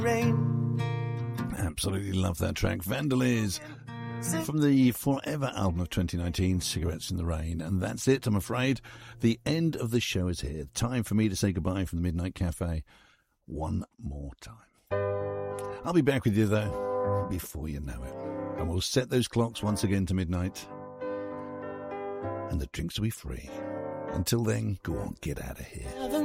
Rain. Absolutely love that track. Vandaliz from the Forever album of 2019, Cigarettes in the Rain. And that's it, I'm afraid. The end of the show is here. Time for me to say goodbye from the Midnight Cafe one more time. I'll be back with you, though, before you know it. And we'll set those clocks once again to midnight. And the drinks will be free. Until then, go on, get out of here.